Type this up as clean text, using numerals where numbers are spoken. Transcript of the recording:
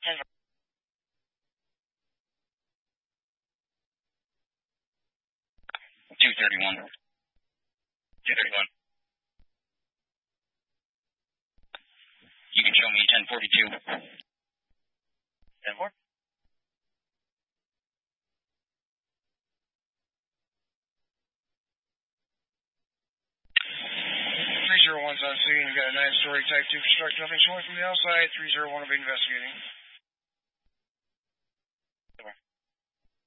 231. 231. You can show me 1042. 10-4. 301's on scene. You've got a 9-story Type 2 construction. Nothing showing from the outside. 301 will be investigating.